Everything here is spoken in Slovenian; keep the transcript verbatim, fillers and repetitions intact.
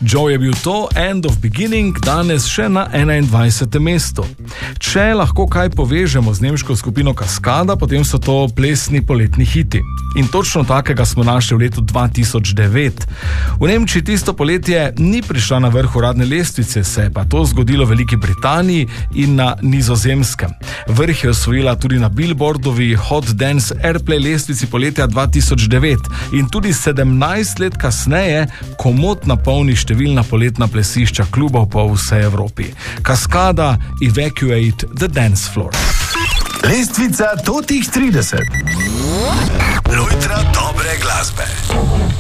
Joe je bil to, End of Beginning, danes še na enaindvajsetem mestu. Če lahko kaj povežemo z nemško skupino Kaskada, potem so to plesni poletni hiti. In točno takega smo našli v letu dva tisoč devet. V Nemčiji tisto poletje ni prišla na vrh uradne lestvice, se je pa to zgodilo v Veliki Britaniji in na Nizozemskem. Vrh je osvojila tudi na Billboardovi Hot Dance Airplay lestvici poletja dva tisoč devet in tudi sedemnajst let kasneje komot napolni številna poletna plesišča klubov po vsej Evropi. Kaskada, Evacuate the Dance Floor. Lestvica totih trideset. Lojtra dobre glasbe.